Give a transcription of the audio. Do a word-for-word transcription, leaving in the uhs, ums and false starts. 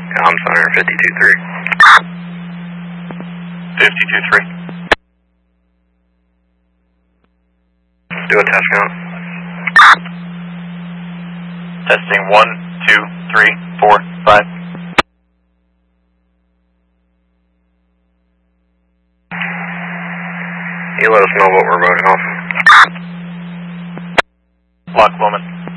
Comms Hunter fifty-two three. fifty-two three. Do a test count. Testing one, two, three, four, five. You let us know what we're voting off. Lock moment.